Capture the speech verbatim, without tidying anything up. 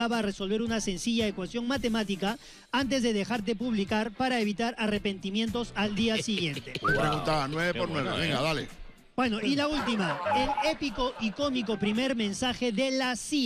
a resolver una sencilla ecuación matemática antes de dejarte publicar para evitar arrepentimientos al día siguiente. Wow. Preguntaba, nueve por nueve, venga, dale. Bueno, y la última, el épico y cómico primer mensaje de la C I A.